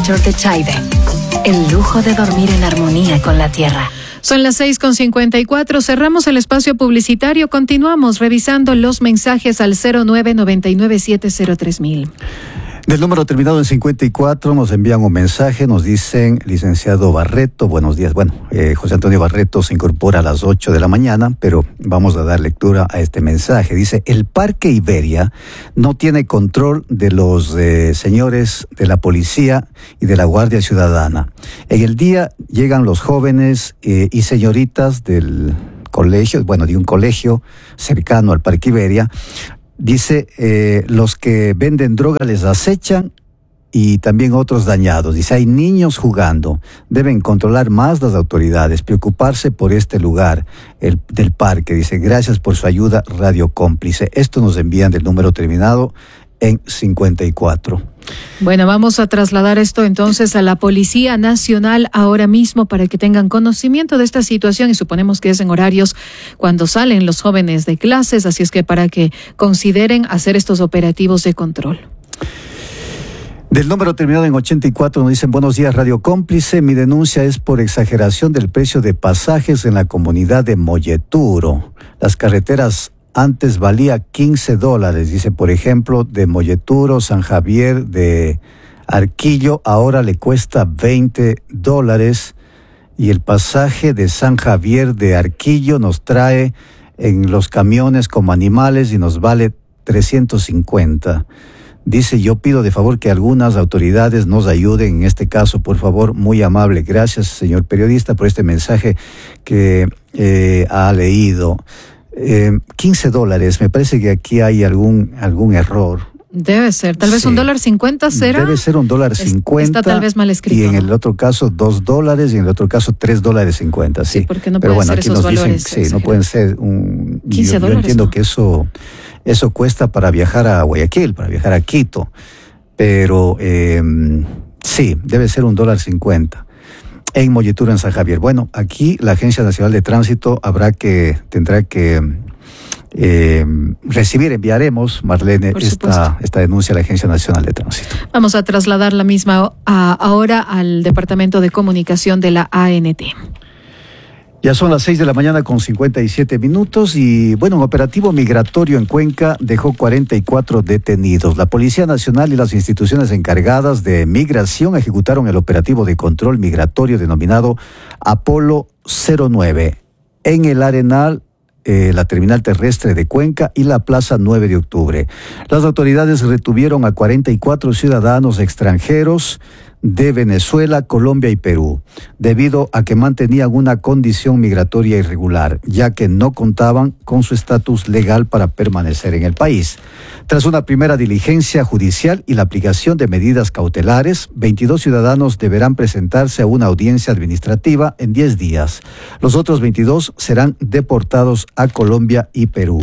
Mayor de Chaide. El lujo de dormir en armonía con la tierra. Son las 6:54. Cerramos el espacio publicitario. Continuamos revisando los mensajes al 0999703000. Del número terminado en 54 nos envían un mensaje, nos dicen: licenciado Barreto, buenos días. Bueno, José Antonio Barreto se incorpora a las 8 de la mañana, pero vamos a dar lectura a este mensaje. Dice: el Parque Iberia no tiene control de los señores de la policía y de la Guardia Ciudadana. En el día llegan los jóvenes y señoritas del colegio, bueno, de un colegio cercano al Parque Iberia. Dice, los que venden droga les acechan y también otros dañados. Dice, hay niños jugando. Deben controlar más las autoridades, preocuparse por este lugar del parque. Dice, gracias por su ayuda, Radio Cómplice. Esto nos envían del número terminado en 54. Bueno, vamos a trasladar esto entonces a la Policía Nacional ahora mismo para que tengan conocimiento de esta situación, y suponemos que es en horarios cuando salen los jóvenes de clases, así es que para que consideren hacer estos operativos de control. Del número terminado en 84 nos dicen: buenos días, Radio Cómplice. Mi denuncia es por exageración del precio de pasajes en la comunidad de Molleturo. Las carreteras antes valía $15, dice, por ejemplo, de Molleturo, San Javier, de Arquillo, ahora le cuesta $20, y el pasaje de San Javier de Arquillo nos trae en los camiones como animales y nos vale $350. Dice, yo pido de favor que algunas autoridades nos ayuden en este caso, por favor, muy amable. Gracias, señor periodista, por este mensaje que ha leído. $15, me parece que aquí hay algún error. Debe ser, tal vez sí. $1.50 será. Debe ser $1.50. Está tal vez mal escrito. Y en el otro caso $2 y en el otro caso $3.50. Sí, porque no pueden ser esos valores. Dicen, sí, no pueden ser un $15. Yo entiendo, ¿no? Que eso cuesta para viajar a Guayaquil, para viajar a Quito. Pero sí, debe ser $1.50. En Molleturo, en San Javier. Bueno, aquí la Agencia Nacional de Tránsito tendrá que enviaremos, Marlene, esta denuncia a la Agencia Nacional de Tránsito. Vamos a trasladar la misma ahora al Departamento de Comunicación de la ANT. Ya son las 6:57 a.m. y, bueno, un operativo migratorio en Cuenca dejó 44 detenidos. La Policía Nacional y las instituciones encargadas de migración ejecutaron el operativo de control migratorio denominado Apolo 09 en el Arenal, la terminal terrestre de Cuenca y la Plaza 9 de Octubre. Las autoridades retuvieron a 44 ciudadanos extranjeros de Venezuela, Colombia y Perú, debido a que mantenían una condición migratoria irregular, ya que no contaban con su estatus legal para permanecer en el país. Tras una primera diligencia judicial y la aplicación de medidas cautelares, 22 ciudadanos deberán presentarse a una audiencia administrativa en 10 días. Los otros 22 serán deportados a Colombia y Perú.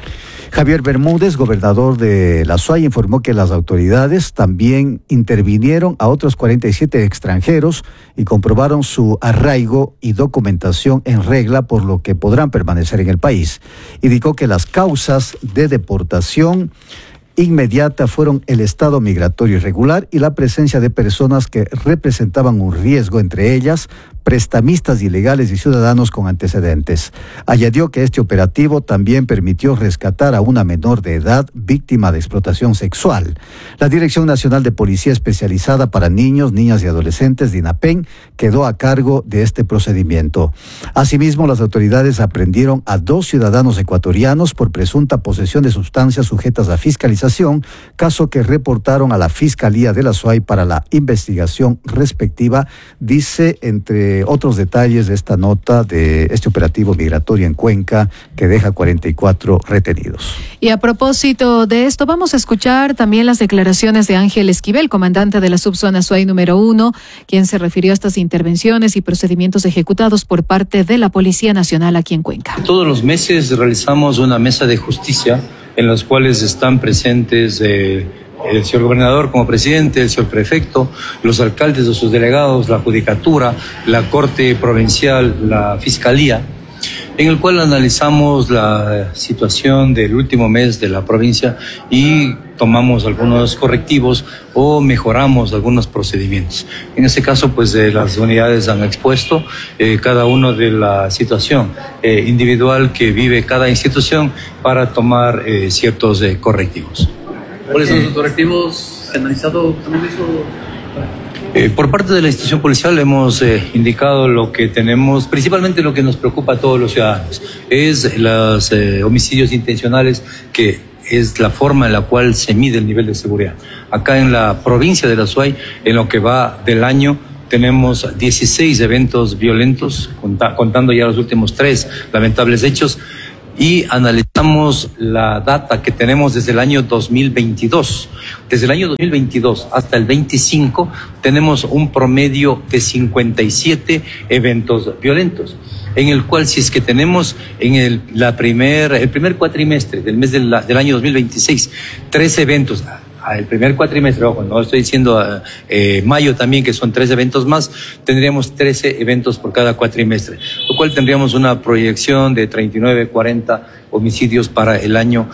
Javier Bermúdez, gobernador de La Suay, informó que las autoridades también intervinieron a otros 47 extranjeros y comprobaron su arraigo y documentación en regla, por lo que podrán permanecer en el país. Indicó que las causas de deportación inmediata fueron el estado migratorio irregular y la presencia de personas que representaban un riesgo, entre ellas prestamistas ilegales y ciudadanos con antecedentes. Añadió que este operativo también permitió rescatar a una menor de edad víctima de explotación sexual. La Dirección Nacional de Policía Especializada para Niños, Niñas y Adolescentes, DINAPEN, quedó a cargo de este procedimiento. Asimismo, las autoridades aprendieron a 2 ciudadanos ecuatorianos por presunta posesión de sustancias sujetas a fiscalización, caso que reportaron a la Fiscalía de La Suay para la investigación respectiva, dice, entre otros detalles de esta nota de este operativo migratorio en Cuenca que deja 44 retenidos. Y a propósito de esto, vamos a escuchar también las declaraciones de Ángel Esquivel, comandante de la subzona Suay número 1, quien se refirió a estas intervenciones y procedimientos ejecutados por parte de la Policía Nacional aquí en Cuenca. Todos los meses realizamos una mesa de justicia en las cuales están presentes el señor gobernador como presidente, el señor prefecto, los alcaldes o sus delegados, la judicatura, la corte provincial, la fiscalía. en el cual analizamos la situación del último mes de la provincia y tomamos algunos correctivos o mejoramos algunos procedimientos. En este caso, pues las unidades han expuesto cada uno de la situación individual que vive cada institución para tomar ciertos correctivos. ¿Cuáles son los correctivos analizados también eso? Por parte de la institución policial hemos indicado lo que tenemos, principalmente lo que nos preocupa a todos los ciudadanos, es los homicidios intencionales, que es la forma en la cual se mide el nivel de seguridad. Acá en la provincia de La Suay, en lo que va del año, tenemos 16 eventos violentos, contando ya los últimos 3 lamentables hechos, y analizamos la data que tenemos desde el año 2022. Desde el año 2022 hasta el 25 tenemos un promedio de 57 eventos violentos, en el cual, si es que tenemos en el primer cuatrimestre del mes del año 2026 3 eventos, el primer cuatrimestre, ojo, no estoy diciendo mayo también, que son 3 eventos más, tendríamos 13 eventos por cada cuatrimestre, lo cual tendríamos una proyección de 39, 40 homicidios para el año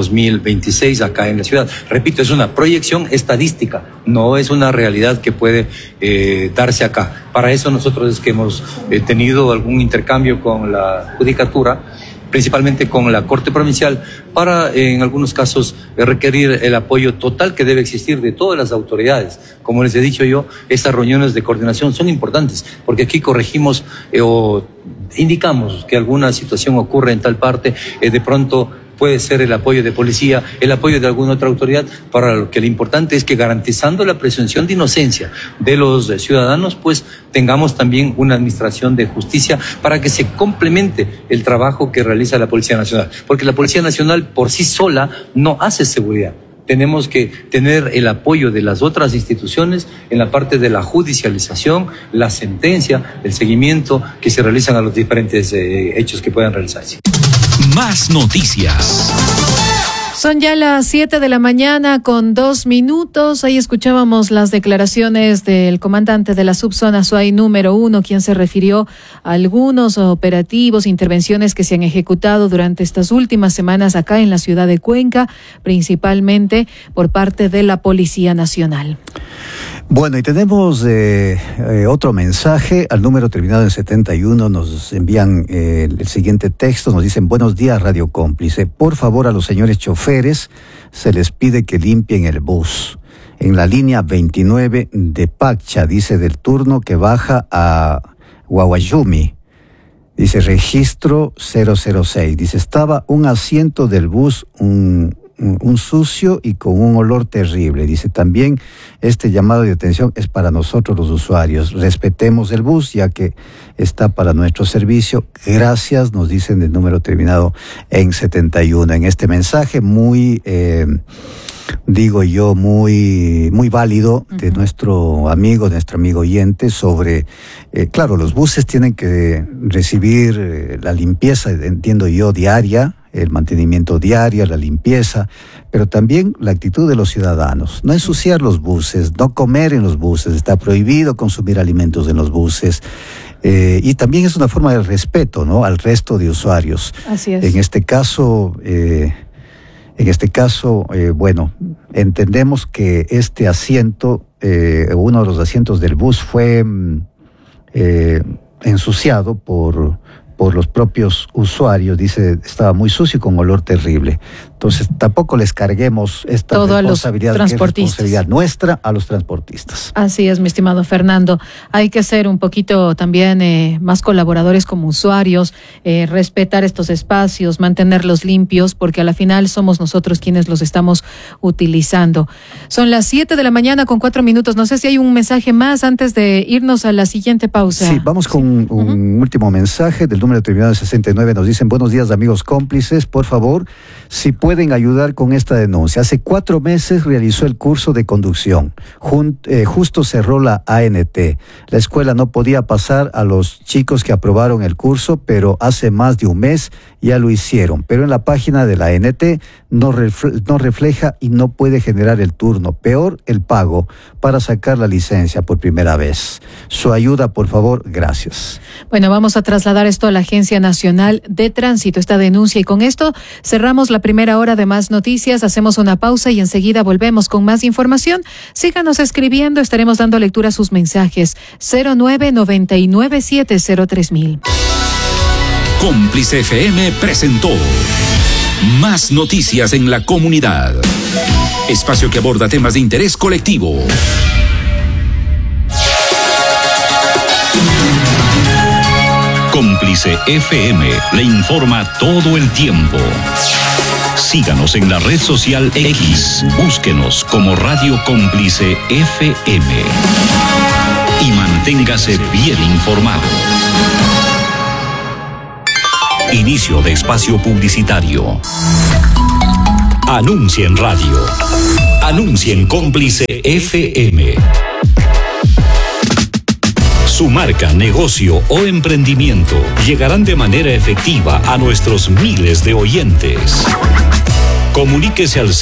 2026 acá en la ciudad. Repito, es una proyección estadística, no es una realidad que puede darse acá. Para eso nosotros es que hemos tenido algún intercambio con la judicatura, principalmente con la Corte Provincial, para en algunos casos requerir el apoyo total que debe existir de todas las autoridades. Como les he dicho yo, estas reuniones de coordinación son importantes, porque aquí corregimos o indicamos que alguna situación ocurre en tal parte, de pronto puede ser el apoyo de policía, el apoyo de alguna otra autoridad, para lo que lo importante es que, garantizando la presunción de inocencia de los ciudadanos, pues tengamos también una administración de justicia para que se complemente el trabajo que realiza la Policía Nacional, porque la Policía Nacional por sí sola no hace seguridad. Tenemos que tener el apoyo de las otras instituciones en la parte de la judicialización, la sentencia, el seguimiento que se realizan a los diferentes hechos que puedan realizarse. Más noticias. Son ya las 7 de la mañana con 2 minutos. Ahí escuchábamos las declaraciones del comandante de la subzona Suay número 1, quien se refirió a algunos operativos, intervenciones que se han ejecutado durante estas últimas semanas acá en la ciudad de Cuenca, principalmente por parte de la Policía Nacional. Bueno, y tenemos otro mensaje al número terminado en 71. Nos envían el siguiente texto. Nos dicen: buenos días, Radio Cómplice. Por favor, a los señores choferes se les pide que limpien el bus en la línea 29 de Pacha, dice, del turno que baja a Guaguayumi. Dice registro 006. Dice: estaba un asiento del bus, un sucio y con un olor terrible. Dice: también este llamado de atención es para nosotros los usuarios. Respetemos el bus, ya que está para nuestro servicio. Gracias, nos dicen, del número terminado en 71. En este mensaje muy, muy válido de nuestro amigo oyente sobre, claro, los buses tienen que recibir la limpieza, entiendo yo, diaria, el mantenimiento diario, la limpieza, pero también la actitud de los ciudadanos. No ensuciar los buses, no comer en los buses, está prohibido consumir alimentos en los buses. Y también es una forma de respeto, ¿no?, al resto de usuarios. Así es. En este caso, bueno, entendemos que este asiento, uno de los asientos del bus, fue ensuciado por los propios usuarios. Dice, estaba muy sucio y con olor terrible. Entonces, tampoco les carguemos esta todo responsabilidad, a los transportistas, que es responsabilidad nuestra, a los transportistas. Así es, mi estimado Fernando. Hay que ser un poquito también más colaboradores como usuarios, respetar estos espacios, mantenerlos limpios, porque a la final somos nosotros quienes los estamos utilizando. Son las 7 de la mañana con 4 minutos. No sé si hay un mensaje más antes de irnos a la siguiente pausa. Sí, vamos con un último mensaje del número terminado en 69. Nos dicen: buenos días, amigos cómplices. Por favor, si pueden ayudar con esta denuncia. Hace 4 meses realizó el curso de conducción. Justo cerró la ANT. La escuela no podía pasar a los chicos que aprobaron el curso, pero hace más de un mes ya lo hicieron. Pero en la página de la ANT no refleja y no puede generar el turno. Peor, el pago para sacar la licencia por primera vez. Su ayuda, por favor, gracias. Bueno, vamos a trasladar esto a la la Agencia Nacional de Tránsito esta denuncia. Y con esto cerramos la primera hora de Más Noticias. Hacemos una pausa y enseguida volvemos con más información. Síganos escribiendo, estaremos dando lectura a sus mensajes. 0999703000. Cómplice FM presentó Más Noticias en la Comunidad. Espacio que aborda temas de interés colectivo. Cómplice FM le informa todo el tiempo. Síganos en la red social X. Búsquenos como Radio Cómplice FM. Y manténgase bien informado. Inicio de espacio publicitario. Anuncia en radio. Anuncia en Cómplice FM. Su marca, negocio o emprendimiento llegarán de manera efectiva a nuestros miles de oyentes. Comuníquese al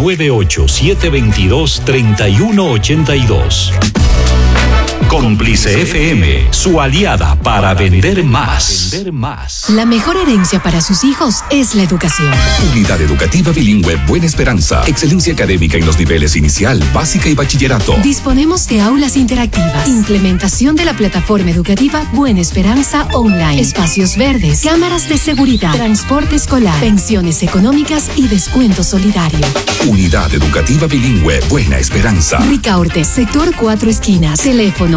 098-722-3182. Cómplice FM, su aliada para vender más. La mejor herencia para sus hijos es la educación. Unidad Educativa Bilingüe Buena Esperanza. Excelencia académica en los niveles inicial, básica y bachillerato. Disponemos de aulas interactivas, implementación de la plataforma educativa Buena Esperanza Online, espacios verdes, cámaras de seguridad, transporte escolar, pensiones económicas y descuento solidario. Unidad Educativa Bilingüe Buena Esperanza. Ricaurte, sector 4 esquinas. Teléfono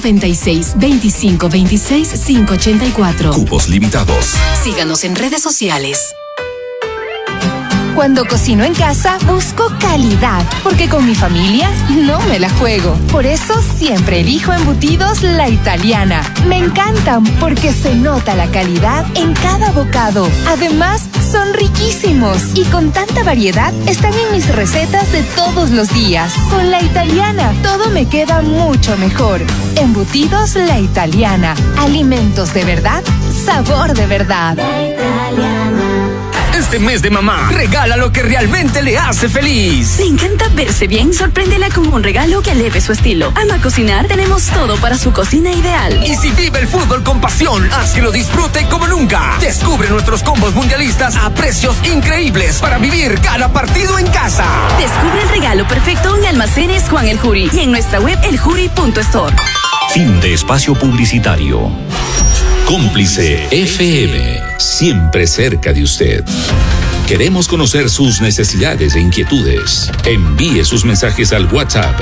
096-2526-584. Cupos limitados. Síganos en redes sociales. Cuando cocino en casa, busco calidad, porque con mi familia no me la juego. Por eso siempre elijo Embutidos La Italiana. Me encantan porque se nota la calidad en cada bocado. Además, son riquísimos y con tanta variedad están en mis recetas de todos los días. Con La Italiana, todo me queda mucho mejor. Embutidos La Italiana. Alimentos de verdad, sabor de verdad. La Italiana. Este mes de mamá, regala lo que realmente le hace feliz. Le encanta verse bien, sorpréndela con un regalo que eleve su estilo. Ama cocinar, tenemos todo para su cocina ideal. Y si vive el fútbol con pasión, haz que lo disfrute como nunca. Descubre nuestros combos mundialistas a precios increíbles para vivir cada partido en casa. Descubre el regalo perfecto en Almacenes Juan el Jury y en nuestra web eljury.store. Fin de espacio publicitario. Cómplice FM, siempre cerca de usted. Queremos conocer sus necesidades e inquietudes. Envíe sus mensajes al WhatsApp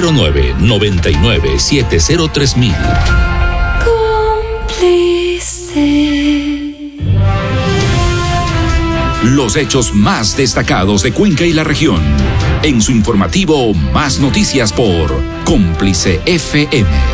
0999703000. Cómplice. Los hechos más destacados de Cuenca y la región. En su informativo Más Noticias por Cómplice FM.